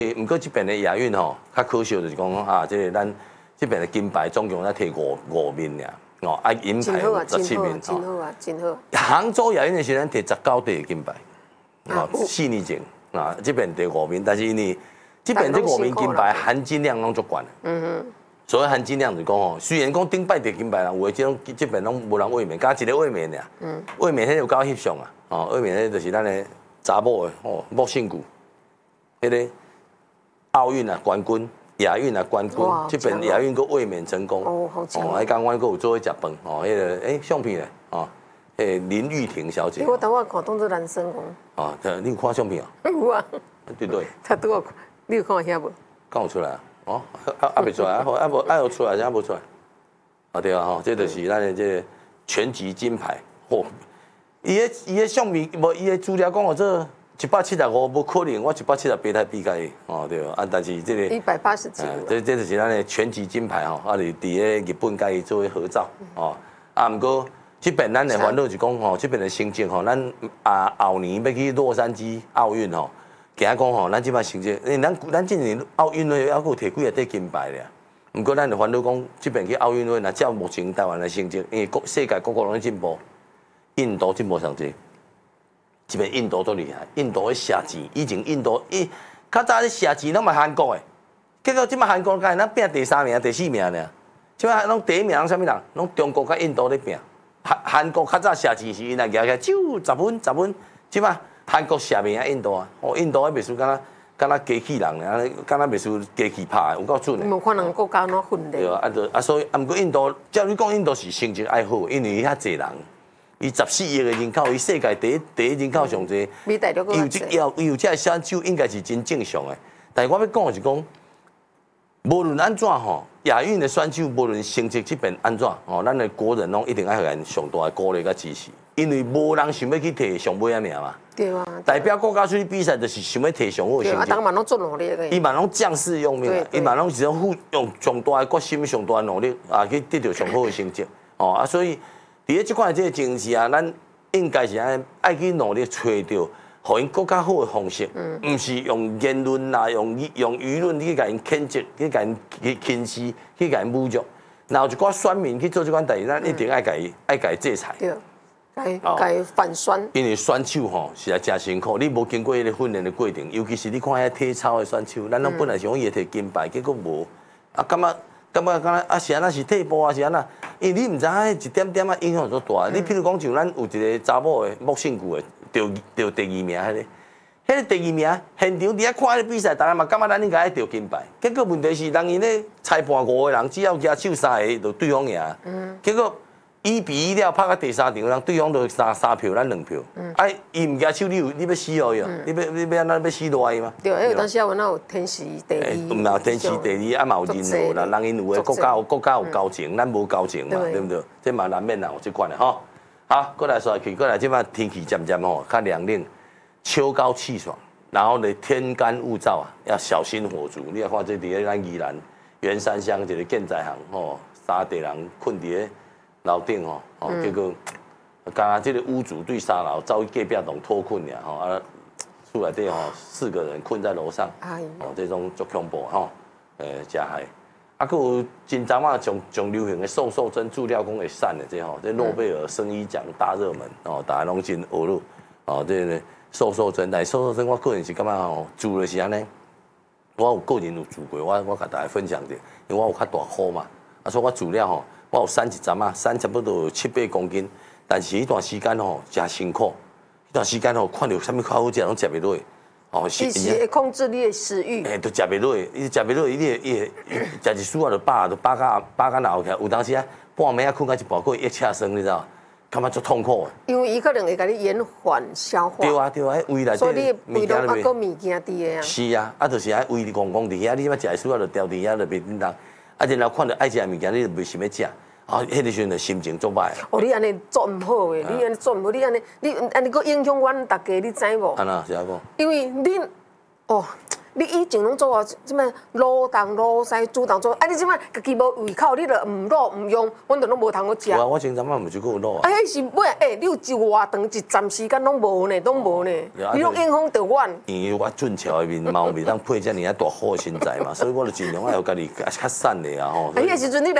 毋过这边的亚运吼，较可惜就是讲啊，这个咱这边的金牌总共才摕5面尔，哦，啊银牌有17面， 真好啊，真好。 杭州亚运的时阵摕19块金牌，哦，4年前啊，这边摕5面，但是因为这边这5面金牌含金量拢足悬。所谓含金量就是讲吼，虽然讲顶摆摕金牌啦，有的这边拢无人卫冕，加一个卫冕尔。卫冕迄有够翕相啊，哦，卫冕迄就是咱的查某的哦，莫姓古，迄个奥运啊冠军，亚运啊冠军，这边亚运个卫冕成功。 哦，好强。 哦，还刚刚有做伙食饭，哦，迄个相片咧，哦，林玉婷小姐。 我等我看当作男生哦。 哦，你有看相片啊？ 有啊。 对对。 他拄我，你有看遐无？ 刚有出来啊。哦，未出来，有出来，还无出来。啊对啊，吼，这就是咱的这拳击金牌。嚯，伊的相片无，伊的资料讲哦，这175无可能，我178台比甲伊。哦对啊，但是这个 180几。 这就是咱的拳击金牌吼，啊，伫咧日本甲伊做合照。哦，啊，毋过这边咱的烦恼是讲吼，这边的成绩吼，咱后年要去洛杉矶奥运吼。惊讲吼，咱即摆成绩，因为咱今年奥运会还佫摕几块金牌俩。毋过咱就烦恼讲，即边去奥运会，若照目前台湾的成绩，因为世界各国拢在进步，印度进步上济。即边印度多厉害，印度咧射箭，以前印度较早咧射箭拢嘛韩国的，结果即摆韩国敢咱拼第3名、第4名尔。即摆拢第1名，啥物人？拢中国甲印度咧拼。韩国较早射箭是因来举起10分，即摆。韩国下面啊，印度啊，哦，印度迄袂输，敢若机器人咧，敢若袂输机器拍的，有够准的。 无看人国家怎训练。 对啊，所以毋过印度，照你讲，印度是成绩爱好，因为伊遐济人，伊14亿个人口，伊世界第一人口上济。 比大陆伊有这个选手，应该是真正常的。但是我要讲的是讲，无论安怎吼，亚运的选手无论成绩这边安怎，吼，咱的国人拢一定爱互咱上大的鼓励甲支持。因为无人想要去摕上尾仔名嘛， 对啊， 代表国家出去比赛，就是想要摕上好的成绩。 啊，当嘛拢做努力的。 伊嘛拢将士用命，伊嘛拢是用上大的决心、上大的努力啊，去得到上好的成绩。哦啊，所以伫咧即款这个情势啊，咱应该是爱去努力找到，互因更较好的方式，毋是用言论啦，用舆论去甲因谴责，去甲因轻视，去甲因侮辱。然后一寡选民去做即款代志，咱一定爱甲伊制裁。 该反选， 因为选手吼是来真辛苦，你无经过迄个训练的过程，尤其是你看遐体操的选手，咱拢本来想伊会摕金牌，结果无，啊，感觉啊是安那是退步啊是安那，因为你毋知影一点点啊影响足大。你譬如讲像咱有一个查某的莫姓古的，得第2名迄个第2名现场伫遐看迄个比赛，大家嘛感觉咱应该爱得金牌，结果问题是人因咧裁判5个人，只要举手3个就对方赢，结果。1-1了，拍到第3场，人对方就3票，咱2票。伊唔举手，你要死哦，你要安怎要死落伊吗？ 对，迄个当时啊，有天时地利。 唔嘛，天时地利啊嘛有人和啦，人因有诶国家有交情，咱无交情嘛，对不对？这嘛难免啦，有这款的吼。好，过来说起，过来即摆天气渐渐吼较凉冷，秋高气爽，然后呢天干物燥啊，要小心火烛。你看这伫咧咱宜兰员山乡一个建材行吼，3地人困伫咧。楼顶吼，结果，刚这个屋主对3楼遭隔壁栋脱困了吼，啊，厝内底吼4个人困在楼上，哦，这种足恐怖吼，真害。啊，佫有真早啊，上流行的瘦针注料讲会散的这吼，这诺贝尔生医奖大热门哦，大家拢真学路哦，这个瘦针，但瘦针我个人是感觉吼，做的是安尼，我有个人有做过，我甲大家分享者，因为我有较大号嘛，啊，所以我做了吼。我有3一针啊，差不多有7-8公斤，但是迄段时间吼真辛苦，迄段时间吼看到啥物较好食拢食袂落，哦， 是会控制你的食欲。 都食袂落，伊食袂落，伊食一输啊就饱到闹起来，有当时啊半暝啊困到一半，佫会夜叉声，你知道？感觉足痛苦的。 因为伊可能会甲你延缓消化。 对啊，迄胃内底。 所以你胃中还佫物件伫个啊。 是啊，啊就是爱胃怣怣伫遐，你即摆食输啊就掉伫遐就袂叮当。啊，然后看到爱食的物件，你就袂想要食，啊，迄个时阵就心情足歹。 哦，你安尼做唔好诶，你安尼做唔好，你安尼佫影响阮大家，你知无？ 安那是安讲？ 因为你哦， 你以前拢做啊，什么卤蛋、卤西、煮蛋做，啊，你即摆家己无胃口，你就唔卤唔用，阮就拢无通好食。 我前阵仔毋是够卤啊。 啊，迄是尾，你有一偌长一站时间拢无呢，拢无呢，你拢影响到阮。 因为我俊俏的面貌未当配遮尔啊大好身材嘛，所以我就尽量要家己较瘦的啊吼。 迄个时阵你